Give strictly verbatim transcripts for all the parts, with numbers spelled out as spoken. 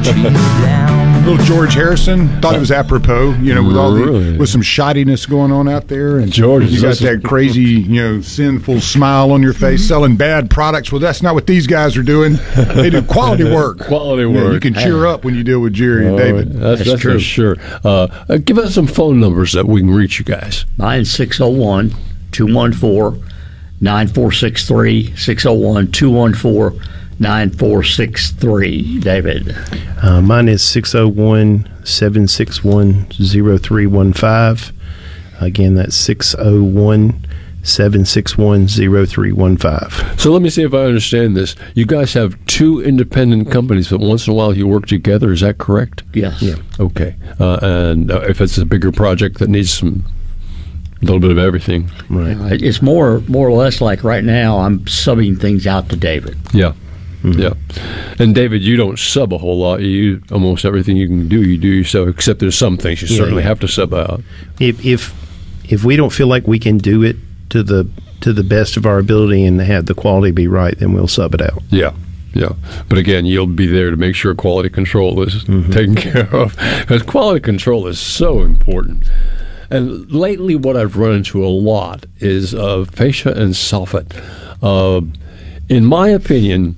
Little George Harrison. Thought it was apropos, you know, with all Really? the with some shoddiness going on out there, and George, you got this is- that crazy, you know, sinful smile on your face, selling bad products. Well, that's not what these guys are doing. They do quality work. Quality Yeah, work. you can cheer up when you deal with Jerry and Oh, David. That's, That's that's true. for sure. Uh, uh, give us some phone numbers that we can reach you guys. Mine's six oh one, two one four, nine four six three, six oh one, two one four, nine four six three. David. Uh, mine is six oh one, seven six one, oh three one five. Again, that's six oh one, seven six one, oh three one five. So let me see if I understand this. You guys have two independent companies, but once in a while you work together. Is that correct? Yes. Yeah. Okay. Uh, and uh, if it's a bigger project that needs some, a little bit of everything. Right. Uh, It's more more or less like right now I'm subbing things out to David. Yeah. Yeah. And David, you don't sub a whole lot. You almost everything you can do, you do yourself, except there's some things you Yeah, certainly yeah. have to sub out. If if if we don't feel like we can do it to the to the best of our ability and have the quality be right, then we'll sub it out. Yeah. Yeah. But again, you'll be there to make sure quality control is taken care of. Because quality control is so important. And lately, what I've run into a lot is uh, fascia and soffit. Uh, in my opinion,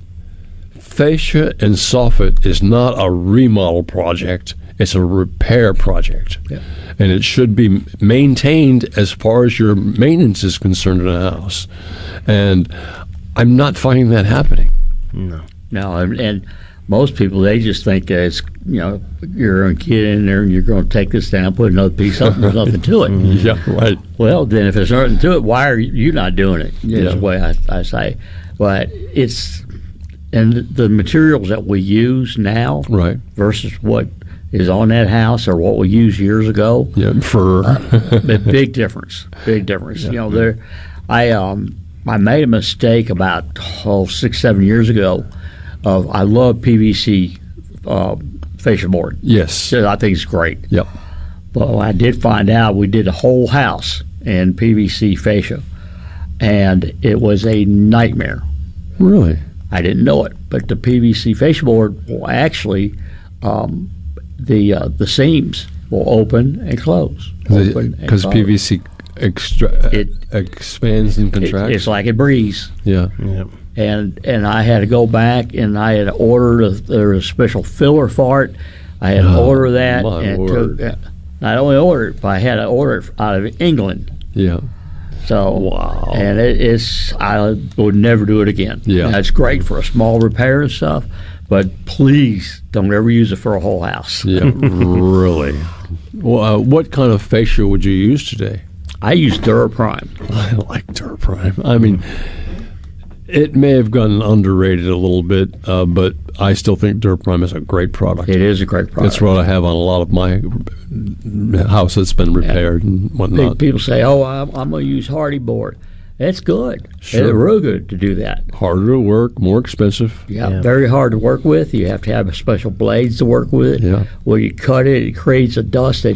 fascia and soffit is not a remodel project. It's a repair project. Yeah. And it should be maintained as far as your maintenance is concerned in a house. And I'm not finding that happening. No. No, and, and most people, they just think that it's, you know, you're going to get in there and you're going to take this down, put another piece up, and there's nothing to it. Yeah, right. Well, then if there's nothing to it, why are you not doing it? Is Yeah. the way I, I say. But it's, and the materials that we use now Right. versus what is on that house or what we used years ago, Yeah, fur. a big difference. Big difference. You know, there, I um, I made a mistake about oh six seven years ago. Of I love P V C uh, fascia board. Yes. I think it's great. Yep. But I did find out we did a whole house in P V C fascia, and it was a nightmare. Really? I didn't know it, but the P V C fascia board will actually um, the uh, the seams will open and close. Open and Because close. P V C extra, It- expands and It- contracts? it's like a breeze. yeah. Yeah. and and I had to go back and I had ordered a, there was a special filler for it. I had to Oh, order that, my and it word. took, not only order it, but I had to order it out of England. Yeah. So Wow. and it, it's I would never do it again. Yeah. That's great for a small repair and stuff, but please don't ever use it for a whole house. Yeah. Really? Well, uh, what kind of fascia would you use today? I use Duraprime. I like Durprime. I mean, it may have gotten underrated a little bit, uh, but I still think Durprime is a great product. It is a great product. It's what I have on a lot of my house that's been repaired and Pe- whatnot. People say, "Oh, I'm, I'm going to use Hardy board." It's good. Sure. It's real good to do that. Harder to work, more expensive. Yeah, Yeah. very hard to work with. You have to have special blades to work with it. Yeah. When you cut it, it creates a dust that